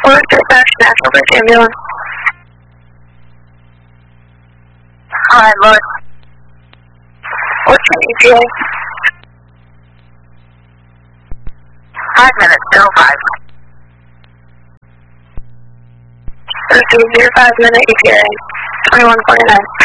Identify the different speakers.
Speaker 1: Forest Dispatch, National Bridge Ambulance.
Speaker 2: Hi, Lois.
Speaker 1: What's your ETA?
Speaker 2: 5 minutes, 05.
Speaker 1: 5 minute ETA, 2149.